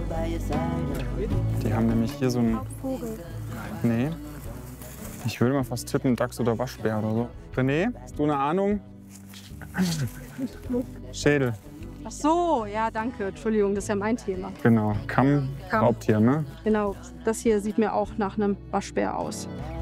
Die haben nämlich hier so einen... Vogel. Nee. Ich würde mal fast tippen, Dachs oder Waschbär oder so. René, hast du eine Ahnung? Schädel. Ach so, ja, danke. Entschuldigung, das ist ja mein Thema. Genau. Kamm, Kamm. Raubtier, ne? Genau, das hier sieht mir auch nach einem Waschbär aus.